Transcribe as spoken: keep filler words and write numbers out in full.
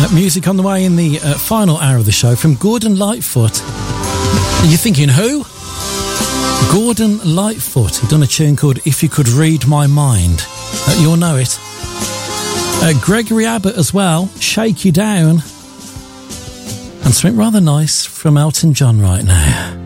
Uh, music on the way in the uh, final hour of the show from Gordon Lightfoot. Are you thinking who? Gordon Lightfoot. He's done a tune called If You Could Read My Mind. Uh, you'll know it. Uh, Gregory Abbott as well, Shake You Down. And something rather nice from Elton John right now.